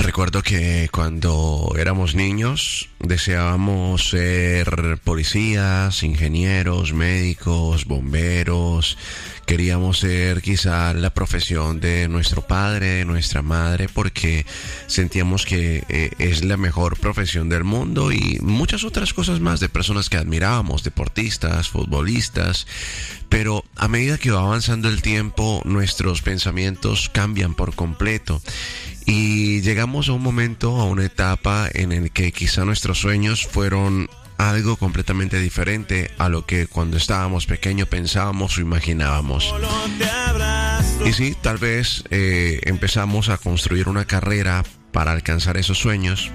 Recuerdo que cuando éramos niños deseábamos ser policías, ingenieros, médicos, bomberos. Queríamos ser quizá la profesión de nuestro padre, de nuestra madre, porque sentíamos que es la mejor profesión del mundo, y muchas otras cosas más de personas que admirábamos, deportistas, futbolistas. Pero a medida que va avanzando el tiempo, nuestros pensamientos cambian por completo. Y llegamos a un momento, a una etapa en el que quizá nuestros sueños fueron algo completamente diferente a lo que cuando estábamos pequeños pensábamos o imaginábamos. Y sí, tal vez empezamos a construir una carrera para alcanzar esos sueños.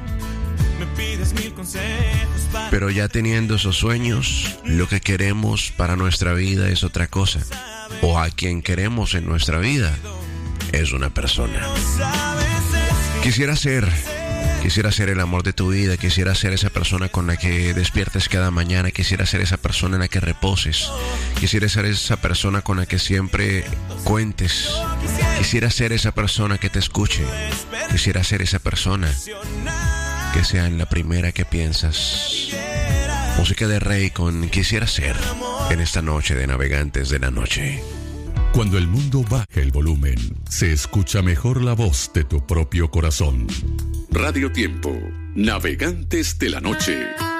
Pero ya teniendo esos sueños, lo que queremos para nuestra vida es otra cosa. O a quien queremos en nuestra vida es una persona. Quisiera ser el amor de tu vida, quisiera ser esa persona con la que despiertes cada mañana, quisiera ser esa persona en la que reposes, quisiera ser esa persona con la que siempre cuentes, quisiera ser esa persona que te escuche, quisiera ser esa persona que sea en la primera que piensas. Música de Rey con Quisiera Ser en esta noche de Navegantes de la Noche. Cuando el mundo baja el volumen, se escucha mejor la voz de tu propio corazón. Radio Tiempo, Navegantes de la Noche.